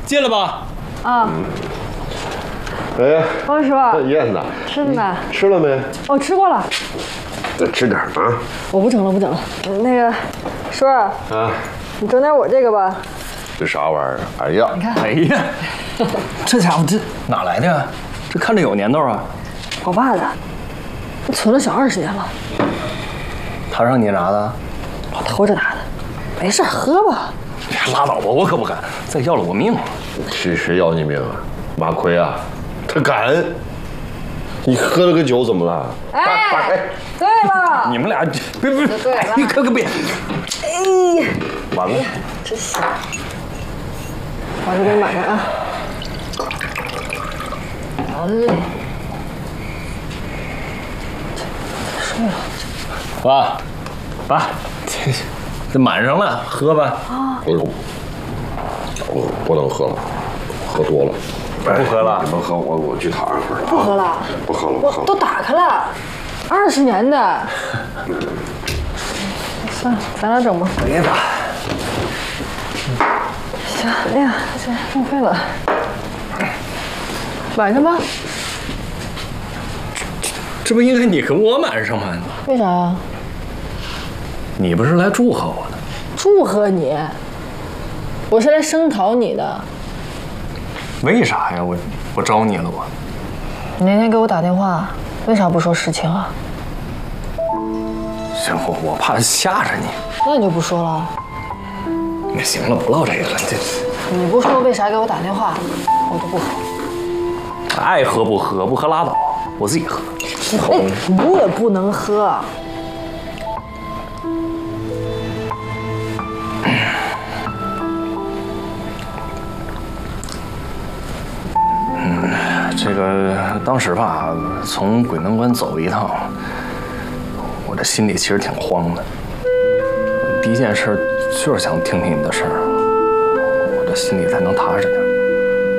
进来吧。 啊。 哎， 王叔， 燕子， 吃的呢？ 吃了没？ 哦，吃过了。 再吃点啊！ 我不整了，不整了。那个，叔儿啊， 你整点我这个吧。 这啥玩意儿？哎呀， 你看， 哎呀，这家伙这哪来的呀？这看着有年头啊。 我爸的，存了小20年了。 他让你拿的？ 我偷着拿的。没事，喝吧。 拉倒吧，我可不敢，再要了我命。 谁要你命啊？马奎啊，他敢！你喝了个酒怎么了？ 哎，对了， 你们俩别， 对了， 你可别！ 哎呀， 完了， 真香！我这给你买上啊。好嘞。睡了。 爸，这满上了，喝吧。 哎呦，我不能喝了，喝多了。 不喝了？ 你们喝，我去躺一会儿。 不喝了？ 不喝了， 我都打开了，20年的。算了，咱俩整吧。 别打。 行，哎呀，这浪费了。晚上吧。 这不应该你跟我满上吗？ 为啥呀？ 你不是来祝贺我的？ 祝贺你？我是来声讨你的。 为啥呀？我招你了我？ 你那天给我打电话，为啥不说实情啊？ 行，我怕吓着你。 那你就不说了。 那行了，不唠这个了。 你不说为啥给我打电话，我就不喝。 爱喝不喝，不喝拉倒，我自己喝。 哎，你也不能喝。 这个当时吧，从鬼门关走一趟，我这心里其实挺慌的。第一件事就是想听听你的事儿，我这心里才能踏实点。